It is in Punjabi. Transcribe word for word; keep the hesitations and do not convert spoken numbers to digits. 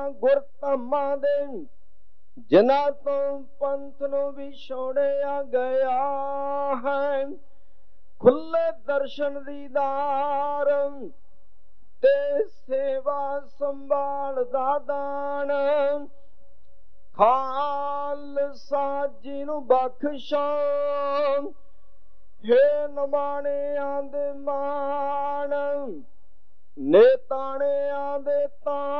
ਗੁਰ ਧਾਮਾਂ ਦੇ ਜਿਨ੍ਹਾਂ ਤੋਂ ਪੰਥ ਨੂੰ ਵਿਛੋੜਿਆ ਗਿਆ ਹੈ। ਖੁੱਲੇ ਦਰਸ਼ਨ ਦੀਦਾਰ ਤੇ ਸੇਵਾ ਸੰਭਾਲ ਦਾ ਦਾਨ ਖਾਲਸਾ ਜੀ ਨੂੰ ਬਖਸ਼ੋ। ਹੇ ਨਿਮਾਣਿਆਂ ਦੇ ਮਾਣ, ਨੇਤਾਣਿਆਂ ਦੇ ਤਾਣ।